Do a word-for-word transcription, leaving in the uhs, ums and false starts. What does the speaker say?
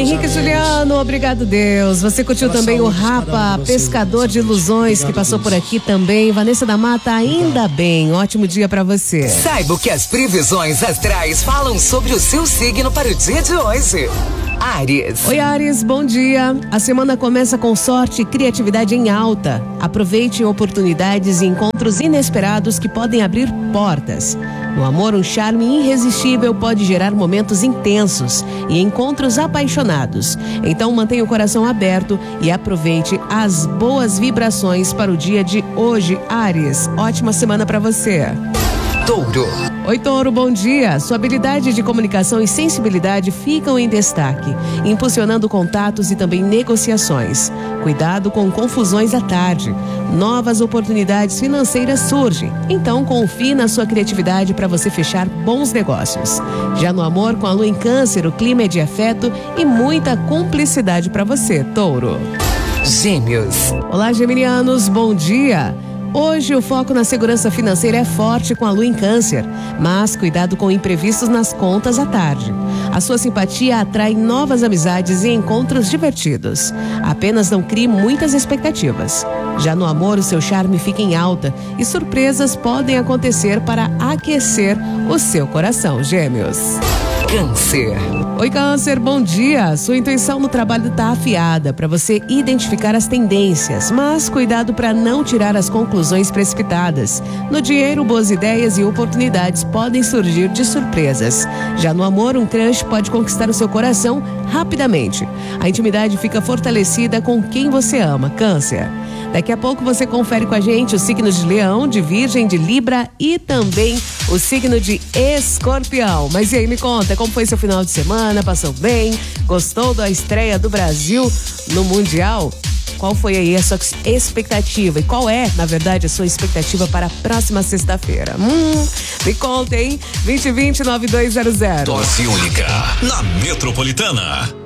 Henrique Juliano, obrigado Deus. Você curtiu também o Rapa, pescador de ilusões, que passou por aqui também. Vanessa da Mata, ainda bem. Ótimo dia pra você. Saiba o que as previsões astrais falam sobre o seu signo para o dia de hoje. Áries. Oi, Áries, bom dia. A semana começa com sorte e criatividade em alta. Aproveite oportunidades e encontros inesperados que podem abrir portas. No amor, um charme irresistível pode gerar momentos intensos e encontros apaixonados. Então, mantenha o coração aberto e aproveite as boas vibrações para o dia de hoje, Áries. Ótima semana para você. Touro. Oi, Touro, bom dia. Sua habilidade de comunicação e sensibilidade ficam em destaque, impulsionando contatos e também negociações. Cuidado com confusões à tarde. Novas oportunidades financeiras surgem, então confie na sua criatividade para você fechar bons negócios. Já no amor, com a lua em Câncer, o clima é de afeto e muita cumplicidade para você, Touro. Gêmeos. Olá, geminianos, bom dia. Hoje o foco na segurança financeira é forte com a lua em Câncer, mas cuidado com imprevistos nas contas à tarde. A sua simpatia atrai novas amizades e encontros divertidos. Apenas não crie muitas expectativas. Já no amor, o seu charme fica em alta e surpresas podem acontecer para aquecer o seu coração, Gêmeos. Câncer. Oi, Câncer, bom dia. Sua intuição no trabalho está afiada para você identificar as tendências, mas cuidado para não tirar as conclusões precipitadas. No dinheiro, boas ideias e oportunidades podem surgir de surpresas. Já no amor, um crush pode conquistar o seu coração rapidamente. A intimidade fica fortalecida com quem você ama, Câncer. Daqui a pouco você confere com a gente os signos de Leão, de Virgem, de Libra e também o signo de Escorpião. Mas e aí, me conta, como foi seu final de semana? Passou bem? Gostou da estreia do Brasil no Mundial? Qual foi aí a sua expectativa? E qual é, na verdade, a sua expectativa para a próxima sexta-feira? Hum, me conta, hein? vinte e vinte, nove dois zero zero. Dose única na Metropolitana.